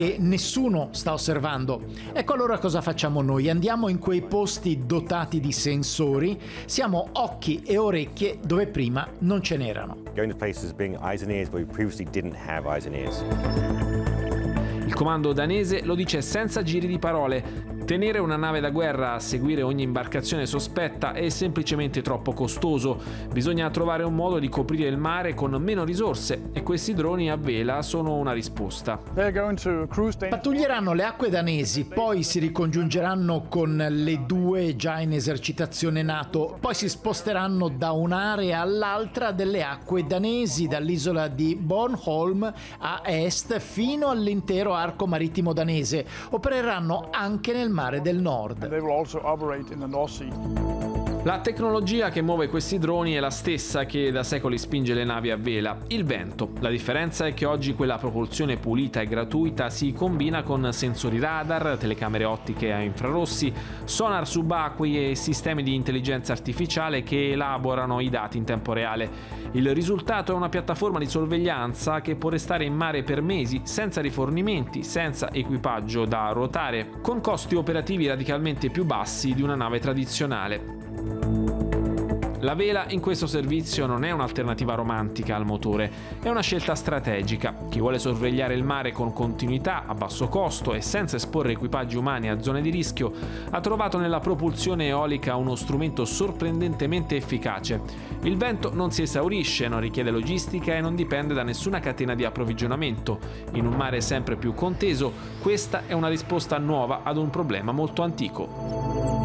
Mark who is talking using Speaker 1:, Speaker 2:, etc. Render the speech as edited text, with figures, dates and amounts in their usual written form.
Speaker 1: e nessuno sta osservando. Ecco allora cosa facciamo noi: andiamo in quei posti dotati di sensori, siamo occhi e orecchie dove prima non ce n'erano.
Speaker 2: Going to places being eyes and ears where we previously didn't have eyes and ears.
Speaker 3: Il comando danese lo dice senza giri di parole. Tenere una nave da guerra a seguire ogni imbarcazione sospetta è semplicemente troppo costoso. Bisogna trovare un modo di coprire il mare con meno risorse e questi droni a vela sono una risposta.
Speaker 1: Pattuglieranno le acque danesi, poi si ricongiungeranno con le due già in esercitazione NATO, poi si sposteranno da un'area all'altra delle acque danesi, dall'isola di Bornholm a est fino all'intero arco marittimo danese. Opereranno anche nel mare del nord.
Speaker 3: La tecnologia che muove questi droni è la stessa che da secoli spinge le navi a vela, il vento. La differenza è che oggi quella propulsione pulita e gratuita si combina con sensori radar, telecamere ottiche a infrarossi, sonar subacquei e sistemi di intelligenza artificiale che elaborano i dati in tempo reale. Il risultato è una piattaforma di sorveglianza che può restare in mare per mesi senza rifornimenti, senza equipaggio da ruotare, con costi operativi radicalmente più bassi di una nave tradizionale. La vela in questo servizio non è un'alternativa romantica al motore, è una scelta strategica. Chi vuole sorvegliare il mare con continuità, a basso costo e senza esporre equipaggi umani a zone di rischio, ha trovato nella propulsione eolica uno strumento sorprendentemente efficace. Il vento non si esaurisce, non richiede logistica e non dipende da nessuna catena di approvvigionamento. In un mare sempre più conteso, questa è una risposta nuova ad un problema molto antico.